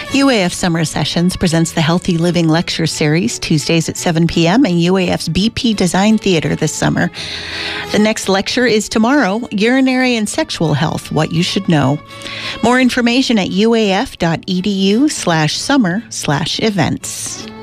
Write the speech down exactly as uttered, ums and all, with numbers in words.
U A F Summer Sessions presents the Healthy Living Lecture Series, Tuesdays at seven p.m. in U A F's B P Design Theater this summer. The next lecture is tomorrow, Urinary and Sexual Health, What You Should Know. More information at uaf.edu slash summer slash events.